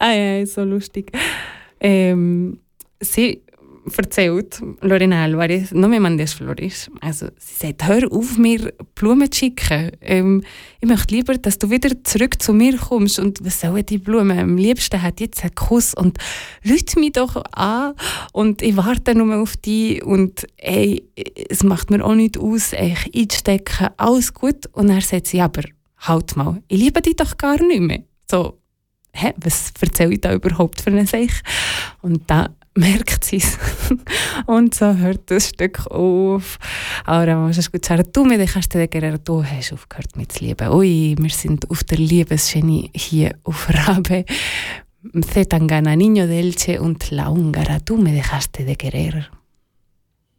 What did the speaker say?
So lustig. Sie erzählt, Lorena Alvarez, no me mandes flores. Also sie sagt, hör auf, mir Blumen zu schicken. Ich möchte lieber, dass du wieder zurück zu mir kommst. Und was sollen die Blumen? Am liebsten hat jetzt einen Kuss. Und rüt mich doch an. Und ich warte nur auf dich. Und es macht mir auch nichts aus, einzustecken. Alles gut. Und dann sagt sie, aber halt mal, ich liebe dich doch gar nicht mehr. So, was erzähle ich da überhaupt für eine Sache? Und da merkt sie es. Und so hört das Stück auf. Ahora vamos a escuchar Tú me dejaste de querer. Du hast aufgehört mit zu lieben. Ui, wir sind auf der Liebesgenie hier auf Rabe. Z Tangana, Niño de Elche und La Húngara. Tú me dejaste de querer.